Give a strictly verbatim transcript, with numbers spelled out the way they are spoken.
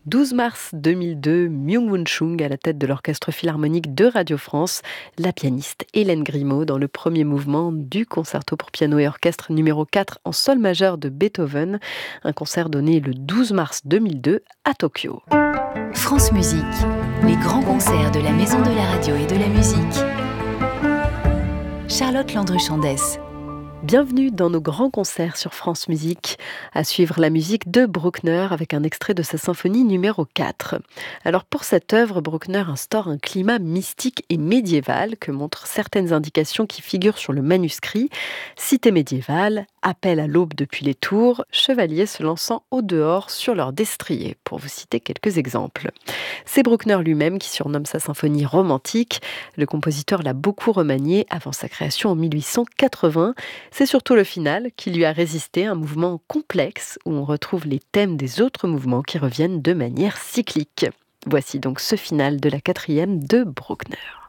douze mars deux mille deux, Myung-Whun Chung à la tête de l'Orchestre Philharmonique de Radio France, la pianiste Hélène Grimaud dans le premier mouvement du concerto pour piano et orchestre numéro quatre en sol majeur de Beethoven, un concert donné le douze mars deux mille deux à Tokyo. France Musique, les grands concerts de la Maison de la Radio et de la Musique. Charlotte Landru-Chandès. Bienvenue dans nos grands concerts sur France Musique. À suivre la musique de Bruckner avec un extrait de sa symphonie numéro quatre. Alors pour cette œuvre, Bruckner instaure un climat mystique et médiéval que montrent certaines indications qui figurent sur le manuscrit. Cité médiévale, appel à l'aube depuis les tours, chevaliers se lançant au dehors sur leurs destriers, pour vous citer quelques exemples. C'est Bruckner lui-même qui surnomme sa symphonie romantique. Le compositeur l'a beaucoup remaniée avant sa création en mille huit cent quatre-vingts. C'est surtout le final qui lui a résisté, un mouvement complexe où on retrouve les thèmes des autres mouvements qui reviennent de manière cyclique. Voici donc ce final de la quatrième de Bruckner.